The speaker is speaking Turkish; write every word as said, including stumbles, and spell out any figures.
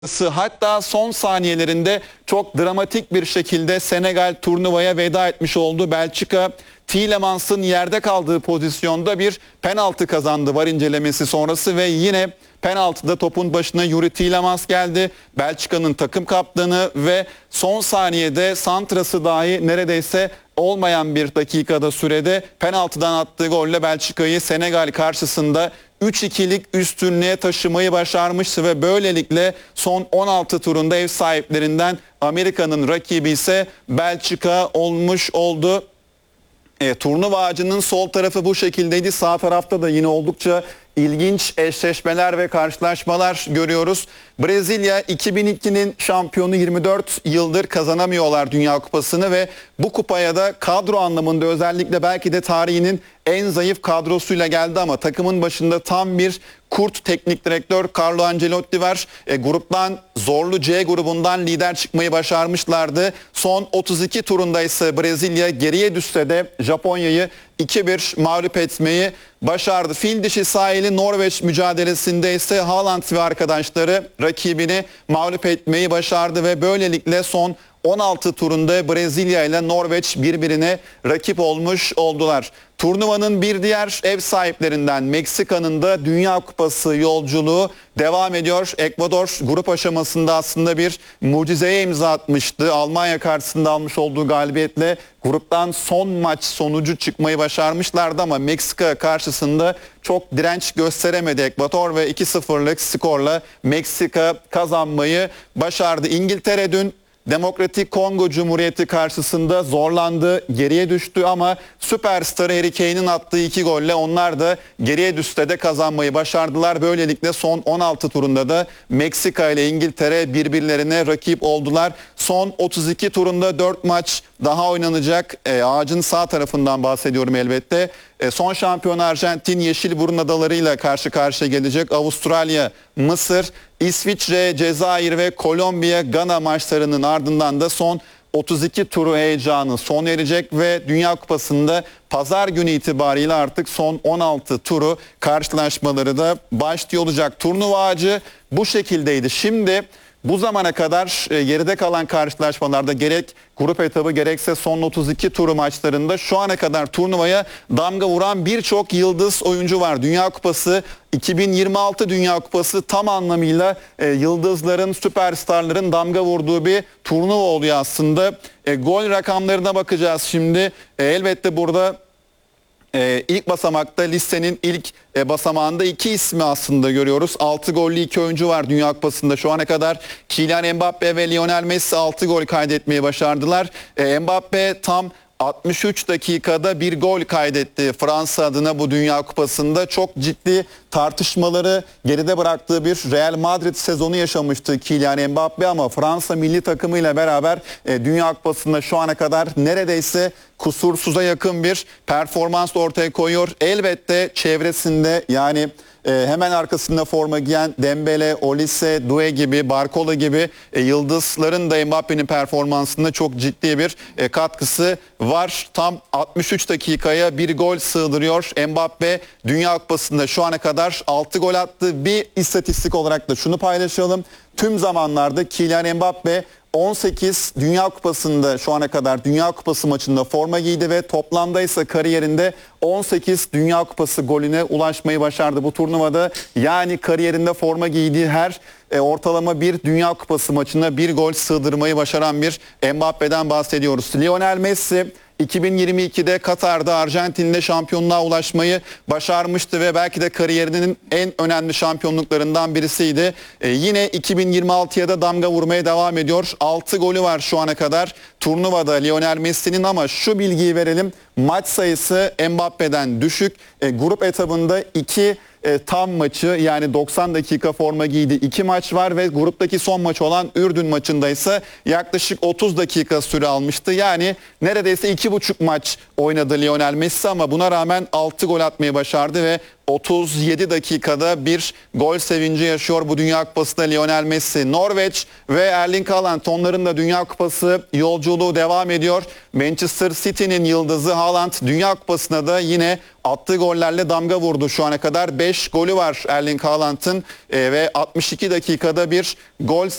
Hatta son saniyelerinde çok dramatik bir şekilde Senegal turnuvaya veda etmiş oldu. Belçika, Tielemans'ın yerde kaldığı pozisyonda bir penaltı kazandı var incelemesi sonrası ve yine penaltıda topun başına Yuri Tielemans geldi. Belçika'nın takım kaptanı ve son saniyede santrası dahi neredeyse olmayan bir dakikada sürede penaltıdan attığı golle Belçika'yı Senegal karşısında üç ikilik üstünlüğe taşımayı başarmıştı ve böylelikle son on altı turunda ev sahiplerinden Amerika'nın rakibi ise Belçika olmuş oldu. E, turnuva ağacının sol tarafı bu şekildeydi. Sağ tarafta da yine oldukça ilginç eşleşmeler ve karşılaşmalar görüyoruz. Brezilya iki bin ikinin şampiyonu, yirmi dört yıldır kazanamıyorlar Dünya Kupası'nı ve bu kupaya da kadro anlamında özellikle belki de tarihinin en zayıf kadrosuyla geldi ama takımın başında tam bir kurt teknik direktör Carlo Ancelotti var. E, gruptan zorlu C grubundan lider çıkmayı başarmışlardı. Son otuz iki turunda ise Brezilya geriye düşse de Japonya'yı iki bir mağlup etmeyi başardı. Fil dişi sahili Norveç mücadelesinde ise Haaland ve arkadaşları rakibini mağlup etmeyi başardı ve böylelikle son on altı turunda Brezilya ile Norveç birbirine rakip olmuş oldular. Turnuvanın bir diğer ev sahiplerinden Meksika'nın da Dünya Kupası yolculuğu devam ediyor. Ekvador grup aşamasında aslında bir mucizeye imza atmıştı. Almanya karşısında almış olduğu galibiyetle gruptan son maç sonucu çıkmayı başarmışlardı ama Meksika karşısında çok direnç gösteremedi Ekvador ve iki sıfırlık skorla Meksika kazanmayı başardı. İngiltere dün Demokratik Kongo Cumhuriyeti karşısında zorlandı, geriye düştü ama süperstarı Harry Kane'in attığı iki golle onlar da geriye düşse de kazanmayı başardılar. Böylelikle son on altı turunda da Meksika ile İngiltere birbirlerine rakip oldular. Son otuz iki turunda dört maç daha oynanacak. E, ağacın sağ tarafından bahsediyorum elbette. E, son şampiyon Arjantin Yeşilburun adalarıyla karşı karşıya gelecek. Avustralya, Mısır, İsviçre, Cezayir ve Kolombiya, Gana maçlarının ardından da son otuz iki turu heyecanı sona erecek ve Dünya Kupası'nda pazar günü itibariyle artık son on altı turu karşılaşmaları da başlıyor olacak. Turnuva ağacı bu şekildeydi. Şimdi bu zamana kadar e, geride kalan karşılaşmalarda gerek grup etabı gerekse son otuz iki turu maçlarında şu ana kadar turnuvaya damga vuran birçok yıldız oyuncu var. Dünya Kupası, iki bin yirmi altı Dünya Kupası tam anlamıyla e, yıldızların, süperstarların damga vurduğu bir turnuva oluyor aslında. E, gol rakamlarına bakacağız şimdi. E, elbette burada Ee, ilk basamakta listenin ilk e, basamağında iki ismi aslında görüyoruz. altı gollü iki oyuncu var Dünya Kupası'nda şu ana kadar. Kylian Mbappe ve Lionel Messi altı gol kaydetmeyi başardılar. E, Mbappe tam altmış üç dakikada bir gol kaydetti Fransa adına bu Dünya Kupası'nda. Çok ciddi tartışmaları geride bıraktığı bir Real Madrid sezonu yaşamıştı Kylian Mbappe ama Fransa milli takımıyla beraber e, Dünya Kupası'nda şu ana kadar neredeyse kusursuza yakın bir performans ortaya koyuyor. Elbette çevresinde yani e, hemen arkasında forma giyen Dembele, Olise, Doué gibi, Barcola gibi e, yıldızların da Mbappe'nin performansında çok ciddi bir e, katkısı var. Tam altmış üç dakikaya bir gol sığdırıyor Mbappe. Dünya Kupası'nda şu ana kadar altı gol attı. Bir istatistik olarak da şunu paylaşalım. Tüm zamanlarda Kylian Mbappe on sekiz Dünya Kupası'nda şu ana kadar Dünya Kupası maçında forma giydi ve toplamda ise kariyerinde on sekiz Dünya Kupası golüne ulaşmayı başardı bu turnuvada. Yani kariyerinde forma giydiği her e, ortalama bir Dünya Kupası maçına bir gol sığdırmayı başaran bir Mbappe'den bahsediyoruz. Lionel Messi iki bin yirmi ikide Katar'da Arjantin'le şampiyonluğa ulaşmayı başarmıştı ve belki de kariyerinin en önemli şampiyonluklarından birisiydi. Ee, yine iki bin yirmi altıya da damga vurmaya devam ediyor. altı golü var şu ana kadar turnuvada Lionel Messi'nin ama şu bilgiyi verelim. Maç sayısı Mbappe'den düşük. E, grup etabında iki E, tam maçı yani doksan dakika forma giydi. iki maç var ve gruptaki son maç olan Ürdün maçında ise yaklaşık otuz dakika süre almıştı. Yani neredeyse iki buçuk maç oynadı Lionel Messi ama buna rağmen altı gol atmayı başardı ve otuz yedi dakikada bir gol sevinci yaşıyor bu Dünya Kupası'nda Lionel Messi. Norveç ve Erling Haaland, onların da Dünya Kupası yolculuğu devam ediyor. Manchester City'nin yıldızı Haaland Dünya Kupası'na da yine attığı gollerle damga vurdu. Şu ana kadar beş golü var Erling Haaland'ın e, ve altmış iki dakikada bir gol